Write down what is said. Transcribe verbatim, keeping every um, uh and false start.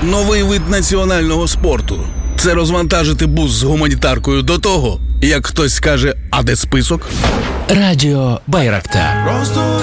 Новий вид національного спорту. Це розвантажити бус з гуманітаркою до того, як хтось скаже, а де список? Радіо Байрактар. Просто